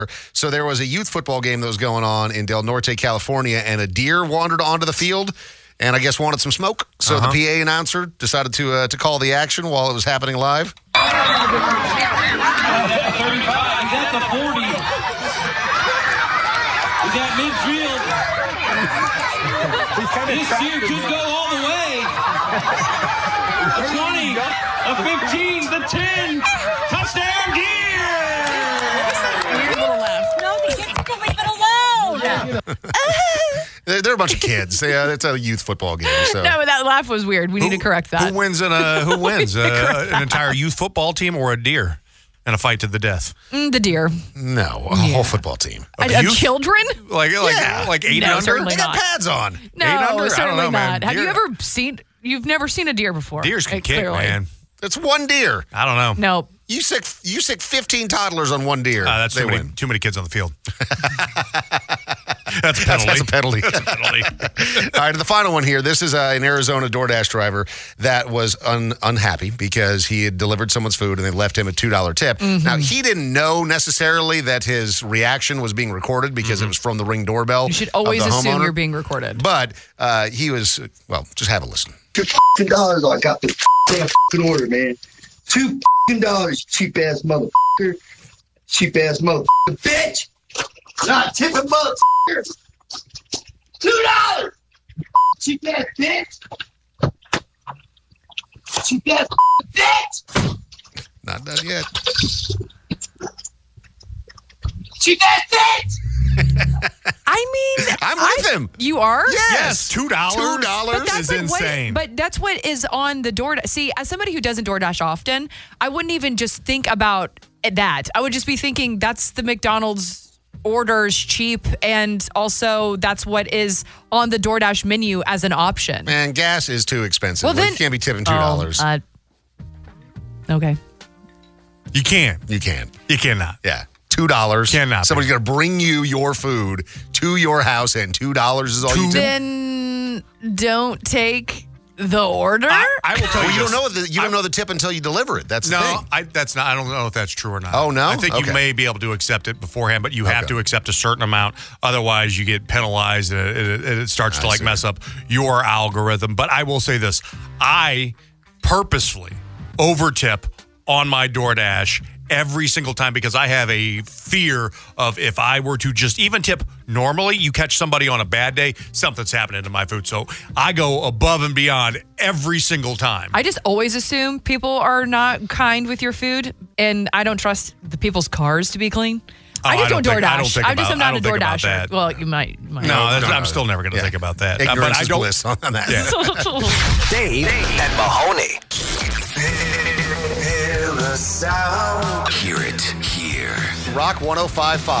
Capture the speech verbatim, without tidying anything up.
So there was a youth football game that was going on in Del Norte, California, and a deer wandered onto the field and I guess wanted some smoke. So uh-huh. the P A announcer decided to uh, to call the action while it was happening live. thirty-five, he's at the forty. He's at midfield. This deer could go all the way. The twenty, the fifteen, the ten. Touchdown, deer! Weird little laugh. No, the kids can leave it alone. Yeah. they're, they're a bunch of kids. Yeah, it's a youth football game. So. No, but that laugh was weird. We who, need to correct that. Who wins in a who wins uh, an entire youth football team or a deer in a fight to the death? Mm, the deer. No, a yeah. whole football team. Of, of children? Like like yeah. like eight no, and under. They got not. pads on. No, eight under? certainly I don't know, not. man. Have Deer. you ever seen? You've never seen a deer before. Deers can uh, kick, clearly. man. It's one deer. I don't know. No. You sick you sick fifteen toddlers on one deer. Uh, that's they too many, win. too many kids on the field. That's a penalty. That's, that's a penalty. That's a penalty. All right, the final one here. This is uh, an Arizona DoorDash driver that was un- unhappy because he had delivered someone's food and they left him a two dollar tip. Mm-hmm. Now, he didn't know necessarily that his reaction was being recorded because mm-hmm. it was from the Ring doorbell. You should always of the assume homeowner. you're being recorded. But uh, he was, well, just have a listen. Two f***ing dollars I got the damn f***ing order, man. Two f***ing dollars, cheap-ass motherfucker. Cheap-ass motherfucker, bitch. Not tipping motherfucker. Two dollars! Cheap-ass bitch. Cheap-ass bitch. Not done yet. Cheap-ass bitch. I mean, I'm with I, him. You are? Yes. Yes, two dollars. Two dollars But that's is like what- insane. but that's what is on the DoorDash. See, as somebody who doesn't DoorDash often, I wouldn't even just think about that. I would just be thinking that's the McDonald's orders cheap, and also that's what is on the DoorDash menu as an option. Man, gas is too expensive. Well, Like, then- you can't be tipping two dollars. Oh, uh, okay. You can't. you can. You cannot. Yeah. two dollars. Cannot be. Somebody's going to bring you your food to your house, and two dollars is all you tip. Then don't take the order. I, I will tell Well, you. you don't this. know the, you don't I- know the tip until you deliver it. That's the No, thing. I, that's not. I don't know if that's true or not. Oh, no? I think Okay. you may be able to accept it beforehand, but you have Okay. to accept a certain amount. Otherwise, you get penalized, and it, it, it starts I to like see. mess up your algorithm. But I will say this: I purposefully overtip on my DoorDash every single time because I have a fear of if I were to just even tip normally, you catch somebody on a bad day, something's happening to my food. So I go above and beyond every single time. I just always assume people are not kind with your food, and I don't trust the people's cars to be clean. Oh, I just I don't, don't think- DoorDash. I don't think I just about- am not I a don't think about DoorDasher. that. Well, you might. You might. no, that's, no, no, I'm no. still never going to Yeah. think about that. Uh, Ignorance but I is don't. bliss on that. Yeah. Dave and Mahoney. Hear the sound. Hear it here. Rock one oh five point five.